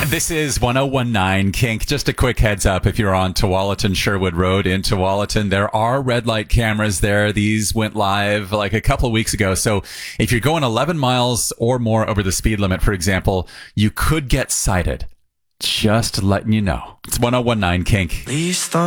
This is 1019 Kink. Just a quick heads up, if you're on Tualatin Sherwood Road in Tualatin, there are red light cameras there. These went live like a couple of weeks ago. So if you're going 11 miles or more over the speed limit, for example, you could get cited. Just letting you know. It's 1019 Kink.